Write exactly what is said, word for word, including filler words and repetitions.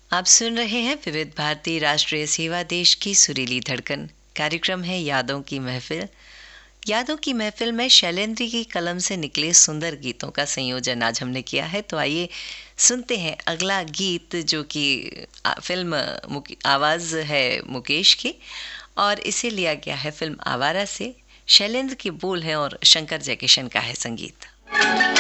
आप सुन रहे हैं विविध भारती राष्ट्रीय सेवा देश की सुरीली धड़कन। कार्यक्रम है यादों की महफिल। यादों की महफिल में शैलेंद्र की कलम से निकले सुंदर गीतों का संयोजन आज हमने किया है। तो आइए सुनते हैं अगला गीत, जो कि फिल्म आवाज़ है मुकेश की, और इसे लिया गया है फिल्म आवारा से। शैलेंद्र के बोल हैं और शंकर जयकिशन का है संगीत।